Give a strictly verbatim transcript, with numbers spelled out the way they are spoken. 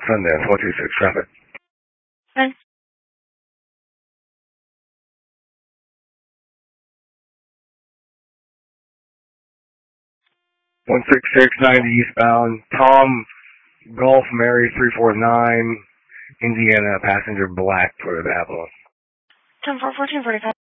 Sundance, one two six traffic. Hi. one six six ninety eastbound, Tom Golf Mary three four nine, Indiana, passenger black, Toyota Avalon. ten four fourteen forty five.